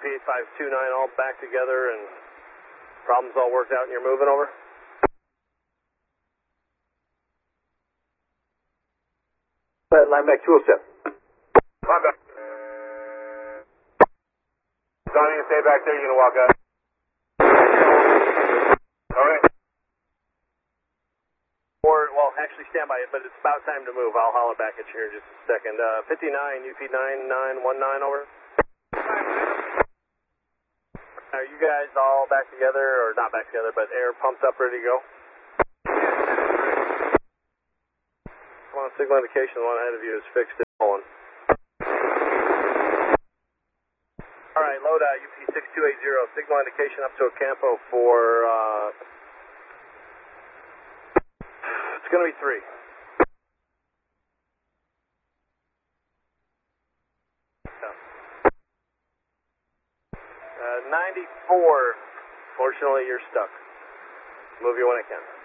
UP8529 all back together and problems all worked out and you're moving over? Line back 207. Line back. Donnie, you stay back there, you're going to walk out. Alright. Well, actually stand by it, but it's about time to move. I'll holler back at you here in just a second. 59, UP9919, over. Are you guys all back together, or not back together, but air pumped up, ready to go? Come on, signal indication, the one ahead of you is fixed and pulling. Alright, load UP6280, signal indication up to Ocampo for, it's going to be 3. 94, fortunately you're stuck. Move you when I can.